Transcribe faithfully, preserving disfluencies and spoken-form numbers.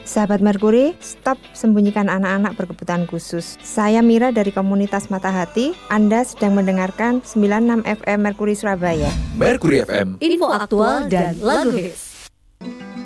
Sahabat Merkuri, stop sembunyikan anak-anak berkebutuhan khusus. Saya Mira dari komunitas Mata Hati. Anda sedang mendengarkan sembilan puluh enam F M Merkuri Surabaya. Merkuri F M, info aktual dan lagu hits.